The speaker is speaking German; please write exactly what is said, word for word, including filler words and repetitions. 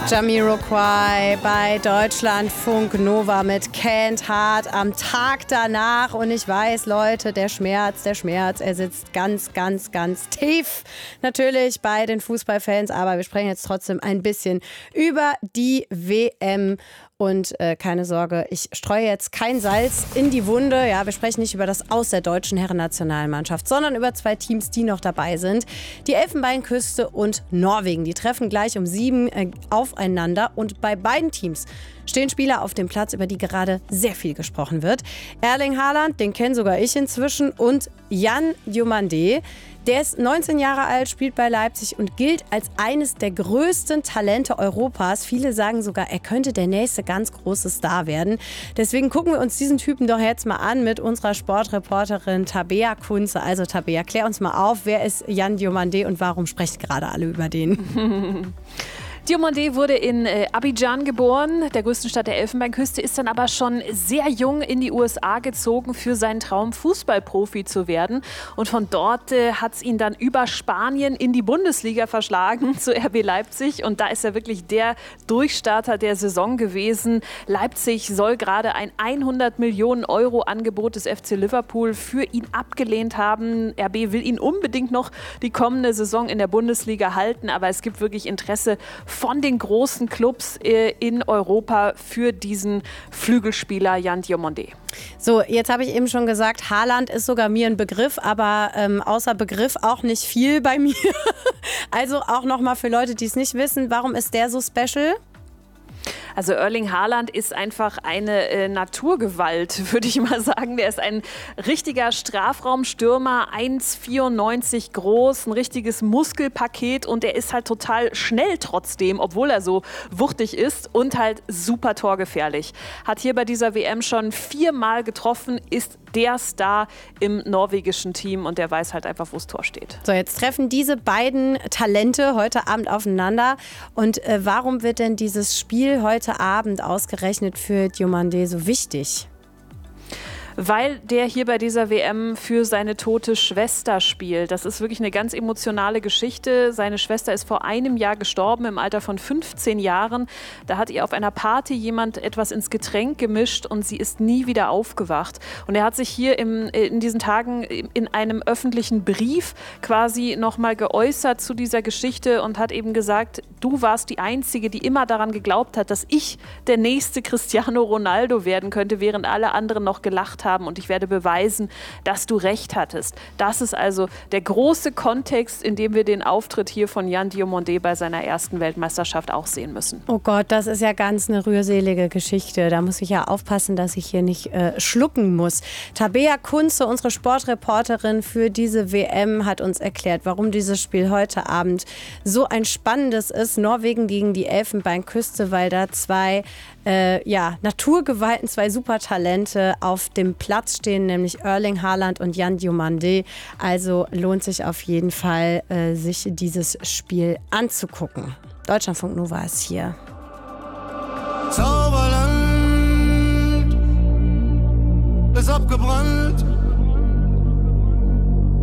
Jamiroquai bei Deutschlandfunk Nova mit Can't Hard am Tag danach. Und ich weiß, Leute, der Schmerz, der Schmerz, er sitzt ganz, ganz, ganz tief. Natürlich bei den Fußballfans, aber wir sprechen jetzt trotzdem ein bisschen über die W M. Und äh, keine Sorge, ich streue jetzt kein Salz in die Wunde. Ja, wir sprechen nicht über das Aus der deutschen Herrennationalmannschaft, sondern über zwei Teams, die noch dabei sind. Die Elfenbeinküste und Norwegen. Die treffen gleich um sieben äh, aufeinander. Und bei beiden Teams stehen Spieler auf dem Platz, über die gerade sehr viel gesprochen wird. Erling Haaland, den kenne sogar ich inzwischen, und Jan Diomande. Der ist neunzehn Jahre alt, spielt bei Leipzig und gilt als eines der größten Talente Europas. Viele sagen sogar, er könnte der nächste ganz große Star werden. Deswegen gucken wir uns diesen Typen doch jetzt mal an mit unserer Sportreporterin Tabea Kunze. Also Tabea, klär uns mal auf, wer ist Jan Diomande und warum sprechen gerade alle über den? Diomande wurde in äh, Abidjan geboren, der größten Stadt der Elfenbeinküste, ist dann aber schon sehr jung in die U S A gezogen für seinen Traum, Fußballprofi zu werden. Und von dort äh, hat es ihn dann über Spanien in die Bundesliga verschlagen, zu R B Leipzig. Und da ist er wirklich der Durchstarter der Saison gewesen. Leipzig soll gerade ein hundert Millionen Euro Angebot des F C Liverpool für ihn abgelehnt haben. R B will ihn unbedingt noch die kommende Saison in der Bundesliga halten, aber es gibt wirklich Interesse von den großen Clubs äh, in Europa für diesen Flügelspieler Jan Diomande. So, jetzt habe ich eben schon gesagt, Haaland ist sogar mir ein Begriff, aber ähm, außer Begriff auch nicht viel bei mir. Also auch nochmal für Leute, die es nicht wissen, warum ist der so special? Also Erling Haaland ist einfach eine äh, Naturgewalt, würde ich mal sagen. Der ist ein richtiger Strafraumstürmer, eins Komma vierundneunzig groß, ein richtiges Muskelpaket, und er ist halt total schnell trotzdem, obwohl er so wuchtig ist, und halt super torgefährlich. Hat hier bei dieser W M schon viermal getroffen, ist der Star im norwegischen Team, und der weiß halt einfach, wo das Tor steht. So, jetzt treffen diese beiden Talente heute Abend aufeinander. Und äh, warum wird denn dieses Spiel heute Abend ausgerechnet für Diomande so wichtig? Weil der hier bei dieser W M für seine tote Schwester spielt. Das ist wirklich eine ganz emotionale Geschichte. Seine Schwester ist vor einem Jahr gestorben, im Alter von fünfzehn Jahren. Da hat ihr auf einer Party jemand etwas ins Getränk gemischt und sie ist nie wieder aufgewacht. Und er hat sich hier im, in diesen Tagen in einem öffentlichen Brief quasi nochmal geäußert zu dieser Geschichte und hat eben gesagt, du warst die Einzige, die immer daran geglaubt hat, dass ich der nächste Cristiano Ronaldo werden könnte, während alle anderen noch gelacht haben. Und ich werde beweisen, dass du recht hattest. Das ist also der große Kontext, in dem wir den Auftritt hier von Jan Diomande bei seiner ersten Weltmeisterschaft auch sehen müssen. Oh Gott, das ist ja ganz eine rührselige Geschichte. Da muss ich ja aufpassen, dass ich hier nicht äh, schlucken muss. Tabea Kunze, unsere Sportreporterin für diese W M, hat uns erklärt, warum dieses Spiel heute Abend so ein spannendes ist. Norwegen gegen die Elfenbeinküste, weil da zwei äh, ja, Naturgewalten, zwei Supertalente auf dem Platz stehen, nämlich Erling Haaland und Jan Diomande. Also lohnt sich auf jeden Fall, äh, sich dieses Spiel anzugucken. Deutschlandfunk Nova ist hier. Zauberland ist abgebrannt.